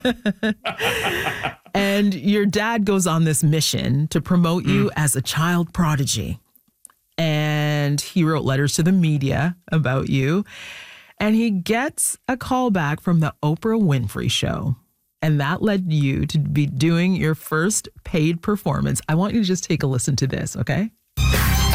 And your dad goes on this mission to promote you as a child prodigy. And he wrote letters to the media about you. And he gets a call back from the Oprah Winfrey Show. And that led you to be doing your first paid performance. I want you to just take a listen to this, okay?